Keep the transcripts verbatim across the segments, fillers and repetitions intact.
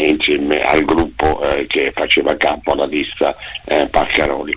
insieme al gruppo eh, che faceva capo alla lista eh, Paccaroli.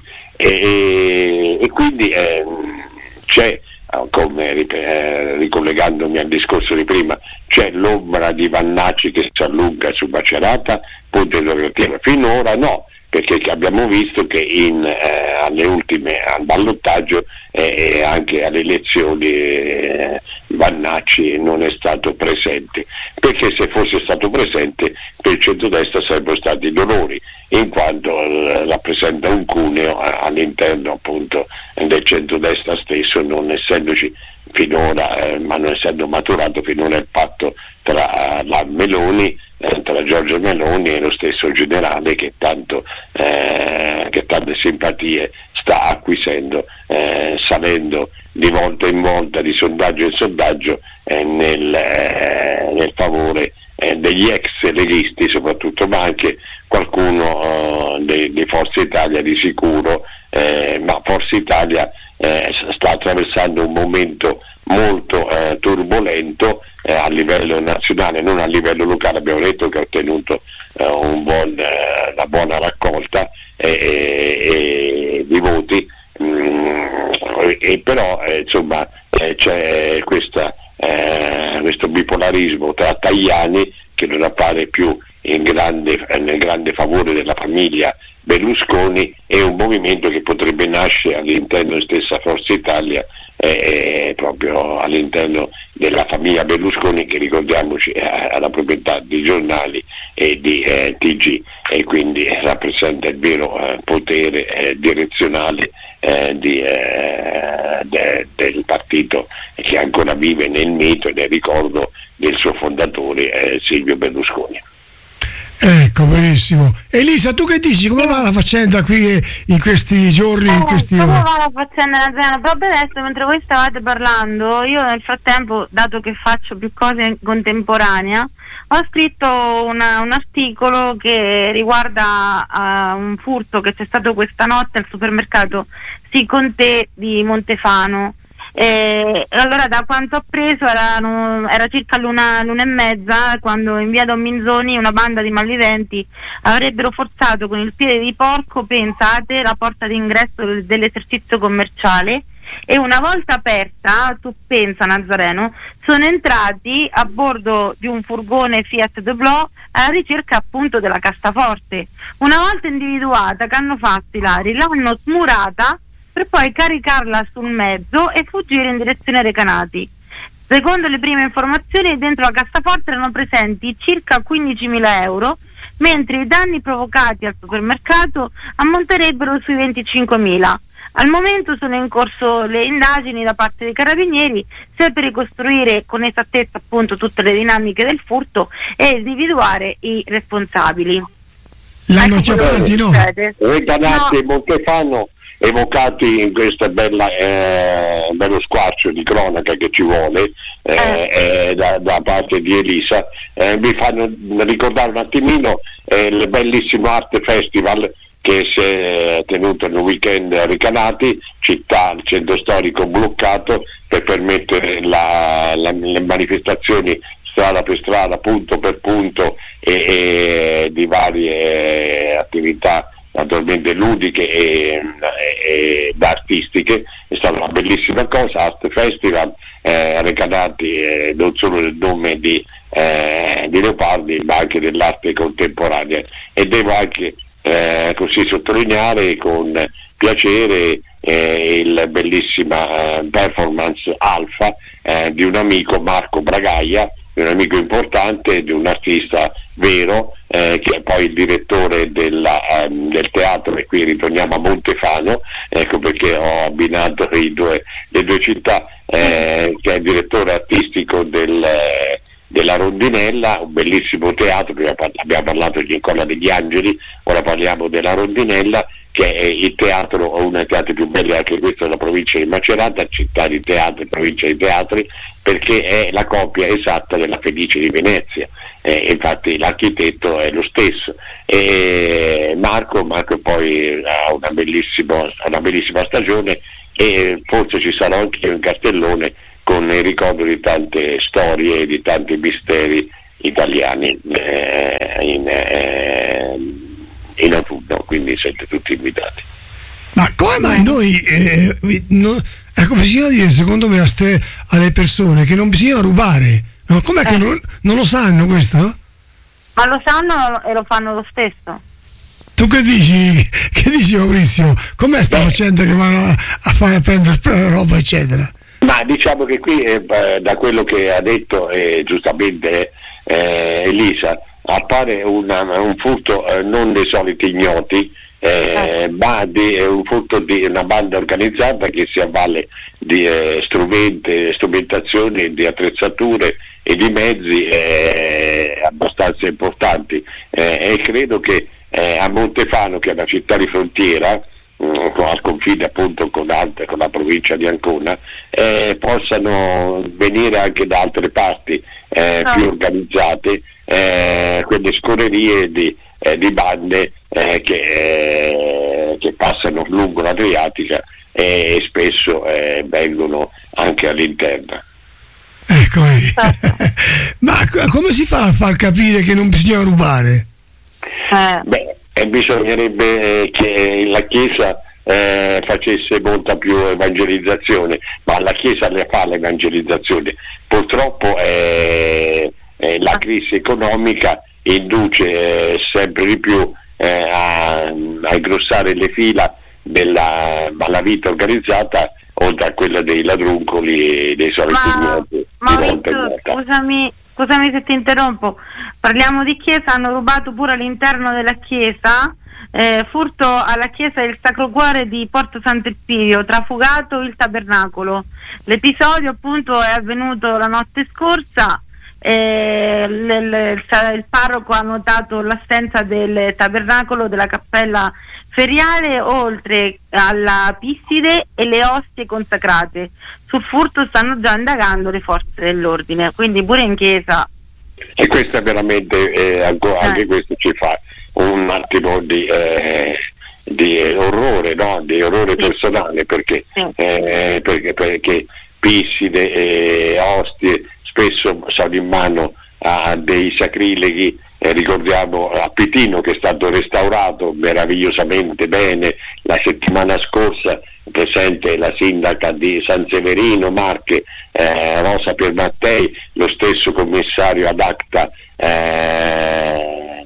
E, e quindi eh, c'è, come eh, ricollegandomi al discorso di prima, c'è l'ombra di Vannacci che si allunga su Macerata, punto interrogativo. Finora no, perché abbiamo visto che in, eh, alle ultime al ballottaggio eh, e anche alle elezioni eh, Vannacci non è stato presente, perché se fosse stato presente per il centrodestra sarebbero stati dolori, in quanto eh, rappresenta un cuneo eh, all'interno appunto del centrodestra stesso, non essendoci finora, eh, ma non essendo maturato finora il patto tra la Meloni, eh, tra Giorgia Meloni e lo stesso generale che tanto eh, che tante simpatie sta acquisendo, eh, salendo di volta in volta, di sondaggio in sondaggio, eh, nel, eh, nel favore eh, degli ex leghisti soprattutto, ma anche qualcuno eh, di, di Forza Italia di sicuro, eh, ma Forza Italia eh, sta attraversando un momento molto eh, turbolento eh, a livello nazionale, non a livello locale. Abbiamo detto che ha ottenuto eh, un buon, eh, una buona raccolta eh, eh, di voti, mh, e però eh, insomma eh, c'è questa, eh, questo bipolarismo tra Tajani, che non appare più in grande, nel grande favore della famiglia Berlusconi, e un movimento che potrebbe nascere all'interno della stessa Forza Italia, eh, proprio all'interno della famiglia Berlusconi, che ricordiamoci ha la proprietà di giornali e di eh, T G, e quindi eh, rappresenta il vero eh, potere eh, direzionale eh, di, eh, de, del partito, che ancora vive nel mito e nel ricordo del suo fondatore eh, Silvio Berlusconi. Ecco, benissimo. Elisa, tu che dici? Come va la faccenda qui in questi giorni? Eh, in questi come va la faccenda nazionale? Proprio adesso, mentre voi stavate parlando, io nel frattempo, dato che faccio più cose in contemporanea, ho scritto una, un articolo che riguarda uh, un furto che c'è stato questa notte al supermercato Siconte di Montefano. E allora, da quanto ho preso, erano, era circa l'una, l'una e mezza quando in via Don Minzoni una banda di malviventi avrebbero forzato con il piede di porco, pensate, la porta d'ingresso del, dell'esercizio commerciale, e una volta aperta, tu pensa Nazareno, sono entrati a bordo di un furgone Fiat Doblò alla ricerca appunto della cassaforte. Una volta individuata, che hanno fatto i ladri? L'hanno smurata per poi caricarla sul mezzo e fuggire in direzione Recanati. Secondo le prime informazioni, dentro la cassaforte erano presenti circa quindicimila euro, mentre i danni provocati al supermercato ammonterebbero sui venticinquemila. Al momento sono in corso le indagini da parte dei carabinieri, sia per ricostruire con esattezza appunto tutte le dinamiche del furto e individuare i responsabili. L'hanno ecco chiamati, no? Recanati e Montefano evocati in questo bella, eh, bello squarcio di cronaca che ci vuole eh, eh, da, da parte di Elisa, eh, mi fanno ricordare un attimino eh, il bellissimo Arte Festival che si è tenuto nel weekend a Recanati, città, il centro storico bloccato per permettere la, la, le manifestazioni strada per strada, punto per punto, e, e di varie eh, attività naturalmente ludiche e, e, e artistiche. È stata una bellissima cosa. Art Festival, eh, Recanati, eh, non solo il nome di, eh, di Leopardi, ma anche dell'arte contemporanea, e devo anche eh, così sottolineare con piacere eh, il bellissima eh, performance Alfa eh, di un amico, Marco Bragaia, un amico importante, di un artista vero, eh, che è poi il direttore della, um, del teatro, e qui ritorniamo a Montefano, ecco perché ho abbinato i due, le due città, eh, che è il direttore artistico del, eh, della Rondinella, un bellissimo teatro. Prima abbiamo parlato di Nicola degli Angeli, ora parliamo della Rondinella, che è il teatro, uno dei teatri più belli anche questo della provincia di Macerata, città di teatri, provincia di teatri, perché è la copia esatta della Fenice di Venezia, eh, infatti l'architetto è lo stesso. E Marco, Marco poi ha una bellissima, una bellissima stagione, e forse ci sarà anche un cartellone con il ricordo di tante storie e di tanti misteri italiani. Eh, in, eh, in autunno, quindi siete tutti invitati. Ma come mai noi eh, no, ecco, bisogna dire secondo me a ste, alle persone che non bisogna rubare, no? Com'è eh. che non, non lo sanno questo? Ma lo sanno e lo fanno lo stesso. Tu che dici, che dici Maurizio? Com'è sta facendo che vanno a, a fare a prendere roba eccetera? Ma diciamo che qui eh, da quello che ha detto eh, giustamente eh, Elisa, appare una, un furto eh, non dei soliti ignoti, eh, ma di, è un frutto di una banda organizzata che si avvale di eh, strumenti, strumentazioni, di attrezzature e di mezzi eh, abbastanza importanti eh, e credo che eh, a Montefano, che è una città di frontiera mh, al confine appunto con, altre, con la provincia di Ancona, eh, possano venire anche da altre parti eh, no. più organizzate eh, quelle scorrerie di, eh, di bande eh, che, eh, che passano lungo l'Adriatica e, e spesso eh, vengono anche all'interno. Ecco, ma come si fa a far capire che non bisogna rubare? Eh. Beh, eh, bisognerebbe che la Chiesa eh, facesse molta più evangelizzazione, ma la Chiesa le fa l'evangelizzazione. Purtroppo eh, eh, la crisi economica induce eh, sempre di più eh, a, a ingrossare le fila della malavita organizzata, oltre a quella dei ladruncoli e dei soliti ignoti. Maurizio, scusami, scusami se ti interrompo, parliamo di chiesa, hanno rubato pure all'interno della chiesa, eh, furto alla chiesa del Sacro Cuore di Porto Sant'Elpidio, trafugato il tabernacolo. L'episodio appunto è avvenuto la notte scorsa. Eh, l- l- il, il parroco ha notato l'assenza del tabernacolo della cappella feriale, oltre alla pisside e le ostie consacrate. Sul furto stanno già indagando le forze dell'ordine, quindi pure in chiesa. E questo è veramente eh, anche, anche questo ci fa un attimo di, eh, di orrore, no? Di orrore sì. personale, perché, sì. eh, perché, perché pisside e ostie spesso sono in mano a dei sacrileghi. Eh, ricordiamo a Pitino, che è stato restaurato meravigliosamente bene la settimana scorsa, presente la sindaca di San Severino Marche, eh, Rosa Piermattei, lo stesso commissario ad acta eh,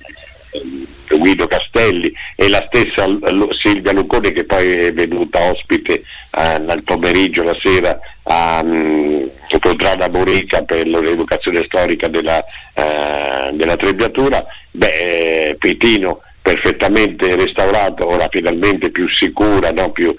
Guido Castelli e la stessa Silvia Lucone, che poi è venuta ospite eh, nel pomeriggio, la sera a um, Contrada Morica per l'educazione storica della, eh, della Trebbiatura. Beh, eh, Pitino perfettamente restaurato, ora finalmente più sicura, no? più,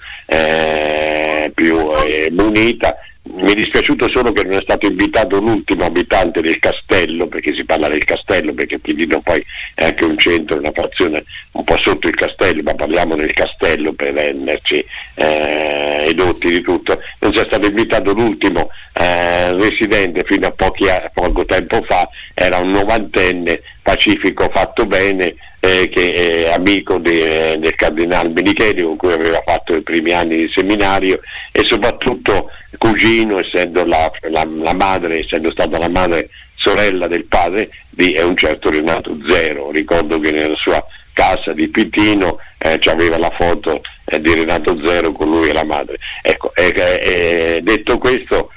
eh, più eh, munita. Mi è dispiaciuto solo che non è stato invitato l'ultimo abitante del castello, perché si parla del castello, perché Pitino poi è anche un centro, una frazione un po' sotto il castello, ma parliamo del castello per renderci eh, edotti di tutto. Non sia stato invitato l'ultimo eh, residente fino a pochi, a poco tempo fa, era un novantenne pacifico fatto bene, eh, che è amico de, del cardinale Menicheli, con cui aveva fatto i primi anni di seminario, e soprattutto cugino, essendo la, la, la madre, essendo stata la madre sorella del padre di eh, un certo Renato Zero. Ricordo che nella sua casa di Pitino eh, c'aveva la foto eh, di Renato Zero con lui e la madre. Ecco, eh, eh, detto questo,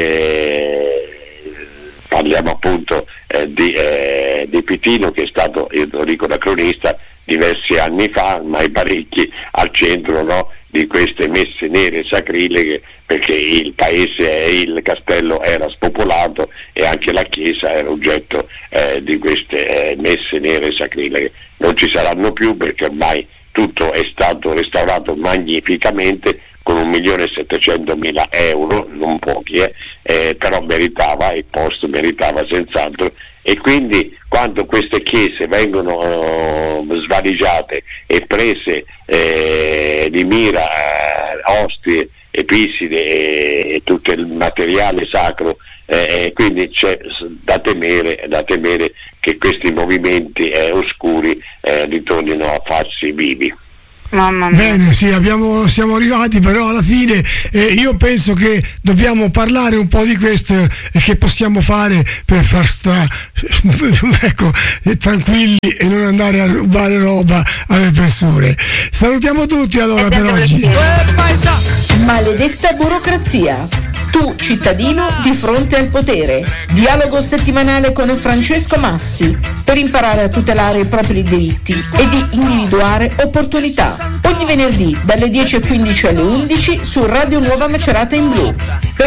eh, parliamo appunto eh, di, eh, di Pitino, che è stato, io lo dico da cronista, diversi anni fa, ormai parecchi, al centro, no, di queste messe nere sacrileghe, perché il paese e il castello era spopolato e anche la chiesa era oggetto eh, di queste eh, messe nere sacrileghe. Non ci saranno più, perché ormai tutto è stato restaurato magnificamente con un milione e settecentomila euro, non pochi, eh, eh, però meritava, il posto meritava senz'altro. E quindi quando queste chiese vengono uh, svaligiate e prese eh, di mira eh, ostie, episide e, e tutto il materiale sacro, eh, quindi c'è da temere, da temere che questi movimenti eh, oscuri eh, ritornino a farsi vivi. Mamma mia. Bene, sì, abbiamo, siamo arrivati, però alla fine eh, io penso che dobbiamo parlare un po' di questo e che possiamo fare per far stare ecco, tranquilli e non andare a rubare roba alle persone. Salutiamo tutti allora per oggi. Maledetta burocrazia. Tu, cittadino, di fronte al potere. Dialogo settimanale con Francesco Massi per imparare a tutelare i propri diritti e di individuare opportunità. Ogni venerdì dalle dieci e quindici alle undici su Radio Nuova Macerata in Blu. Per